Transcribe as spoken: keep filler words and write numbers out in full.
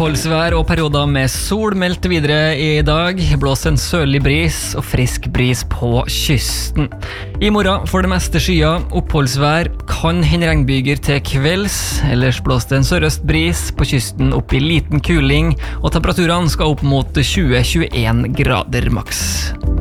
Oppholdsvær og perioder med sol meldt videre i dag. Blås en sørlig bris og frisk bris på kysten. I morgen for det meste skyer, oppholdsvær, kan hende regnbyger til kvelds. Ellers blås det en sørøst bris på kysten opp i liten kuling, og temperaturene skal opp mot tjue til tjueen grader maks.